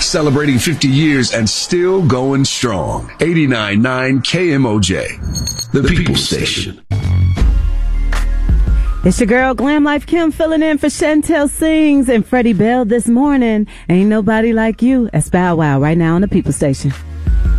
Celebrating 50 years and still going strong. 89.9 KMOJ, the People Station. It's your girl, Glam Life Kim, filling in for Chantel Sings and Freddie Bell this morning. Ain't nobody like you. That's Bow Wow right now on the People Station.